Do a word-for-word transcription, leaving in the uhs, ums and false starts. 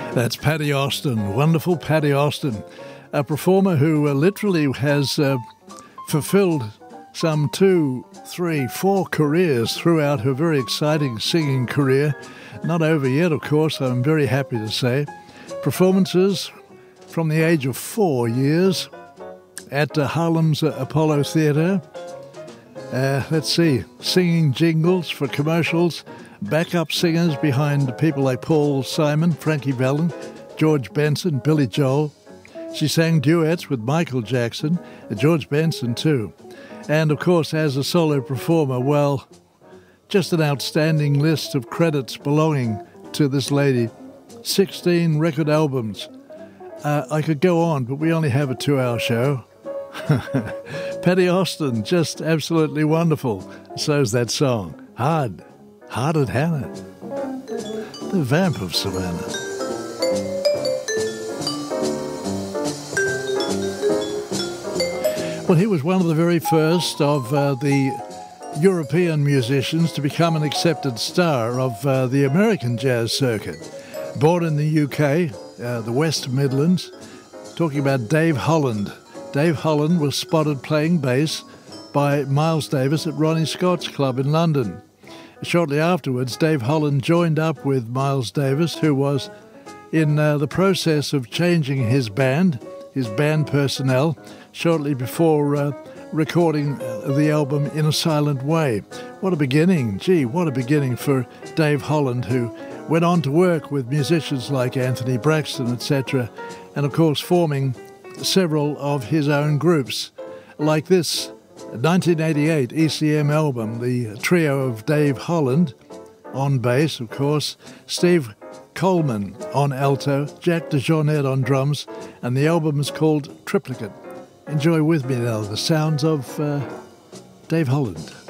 That's Paddy Austin, wonderful Paddy Austin, a performer who uh, literally has uh, fulfilled some two, three, four careers throughout her very exciting singing career. Not over yet, of course, I'm very happy to say. Performances from the age of four years at uh, Harlem's uh, Apollo Theatre. Uh, let's see, singing jingles for commercials, backup singers behind people like Paul Simon, Frankie Valli, George Benson, Billy Joel. She sang duets with Michael Jackson, uh, George Benson too. And of course, as a solo performer, well, just an outstanding list of credits belonging to this lady. sixteen record albums. Uh, I could go on, but we only have a two-hour show. Paddy Austin, just absolutely wonderful. So's that song, Hard, Hearted Hannah, the Vamp of Savannah. Well, he was one of the very first of uh, the European musicians to become an accepted star of uh, the American jazz circuit. Born in the U K, uh, the West Midlands, talking about Dave Holland. Dave Holland was spotted playing bass by Miles Davis at Ronnie Scott's club in London. Shortly afterwards, Dave Holland joined up with Miles Davis, who was in uh, the process of changing his band, his band personnel, shortly before uh, recording the album In a Silent Way. What a beginning. Gee, what a beginning for Dave Holland, who went on to work with musicians like Anthony Braxton, et cetera, and of course forming several of his own groups, like this nineteen eighty-eight E C M album, the trio of Dave Holland on bass, of course, Steve Coleman on alto, Jack DeJohnette on drums, and the album is called Triplicate. Enjoy with me now the sounds of uh, Dave Holland.